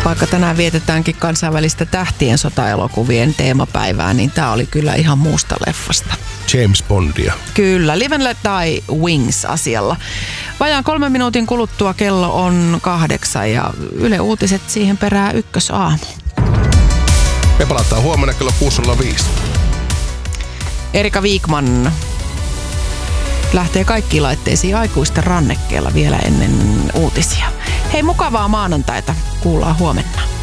Vaikka tänään vietetäänkin kansainvälistä tähtien sotaelokuvien teemapäivää, niin tää oli kyllä ihan muusta leffasta. James Bondia. Kyllä, Live and Let Die Wings-asialla. Vajaan 3 minuutin kuluttua kello on 8 ja Yle Uutiset siihen perää ykkösaamu. Me palataan huomenna kello 6.05. Erika Wikman lähtee kaikkiin laitteisiin aikuisten rannekkeella vielä ennen uutisia. Hei, mukavaa maanantaita. Kuullaan huomenna.